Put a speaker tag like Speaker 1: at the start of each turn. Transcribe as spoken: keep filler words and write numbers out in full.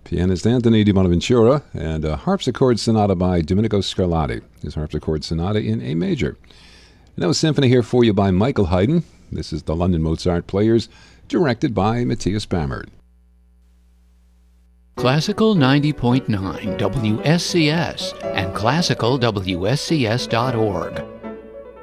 Speaker 1: Pianist Anthony Di Bonaventura, and a harpsichord sonata by Domenico Scarlatti. His harpsichord sonata in A major. And that was Symphony here for you by Michael Haydn. This is the London Mozart Players, directed by Matthias Bammert.
Speaker 2: Classical ninety point nine W S C S and classical W S C S dot org.